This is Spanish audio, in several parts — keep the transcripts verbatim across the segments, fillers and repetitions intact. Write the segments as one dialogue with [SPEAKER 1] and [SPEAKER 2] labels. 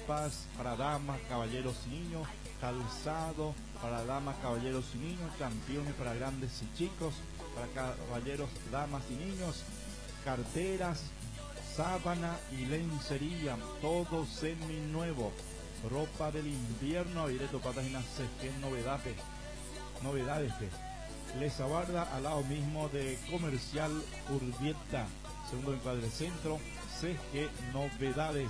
[SPEAKER 1] ropas para damas, caballeros y niños, calzado para damas, caballeros y niños, championes para grandes y chicos, para caballeros, damas y niños, carteras, sábana y lencería, todo seminuevo, ropa del invierno, directo páginas que novedades, novedades que les aguarda al lado mismo de Comercial Urbieta, segundo encuadre centro, C G Novedades.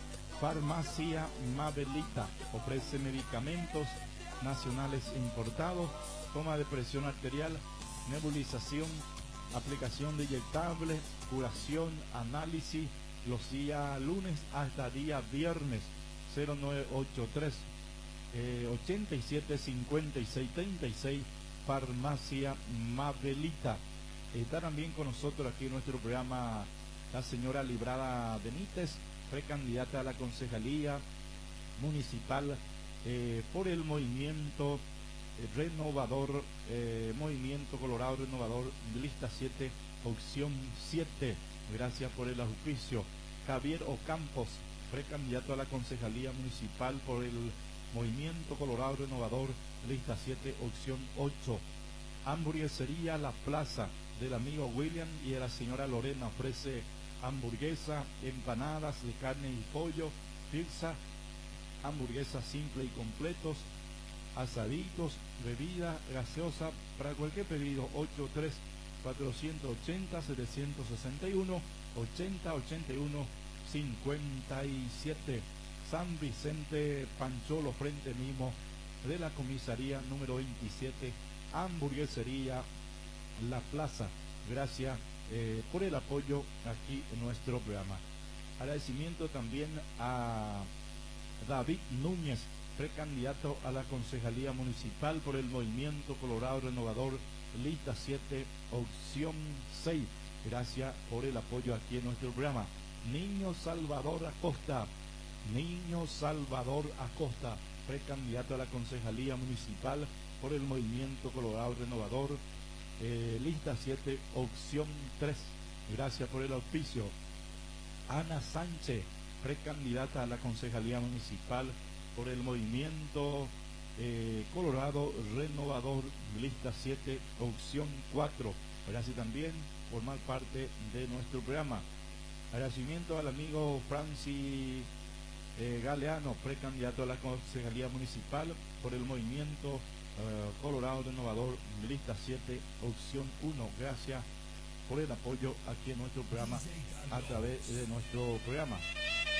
[SPEAKER 1] Farmacia Mabelita ofrece medicamentos nacionales importados, toma de presión arterial, nebulización, aplicación de inyectable, curación, análisis, los días lunes hasta día viernes. Cero nueve ocho tres eh, ochenta y siete cincuenta y seis treinta y seis, Farmacia Mabelita. Está también con nosotros aquí en nuestro programa la señora Librada Benítez, precandidata a la concejalía municipal eh, por el movimiento eh, renovador, eh, Movimiento Colorado Renovador, lista siete, opción siete. Gracias por el auspicio. Javier Ocampos, precandidato a la concejalía municipal por el Movimiento Colorado Renovador, lista siete, opción ocho. Hamburguesería La Plaza del amigo William y de la señora Lorena ofrece hamburguesa, empanadas de carne y pollo, pizza, hamburguesa simple y completos, asaditos, bebida gaseosa para cualquier pedido. Ocho tres cuatro ochenta siete seis uno ochenta ochenta y uno cincuenta y siete. San Vicente Pancholo, frente mismo de la comisaría número veintisiete, hamburguesería La Plaza. Gracias eh, por el apoyo aquí en nuestro programa. Agradecimiento también a David Núñez, precandidato a la concejalía municipal por el Movimiento Colorado Renovador, lista siete, opción seis. Gracias por el apoyo aquí en nuestro programa. Niño Salvador Acosta, Niño Salvador Acosta, precandidato a la concejalía municipal por el Movimiento Colorado Renovador, eh, lista siete, opción tres. Gracias por el auspicio. Ana Sánchez, precandidata a la concejalía municipal por el Movimiento eh, Colorado Renovador, lista siete, opción cuatro. Gracias también por formar parte de nuestro programa. Agradecimiento al amigo Francis eh, Galeano, precandidato a la concejalía municipal por el Movimiento eh, Colorado Renovador, lista siete, opción uno. Gracias por el apoyo aquí en nuestro programa a través de nuestro programa.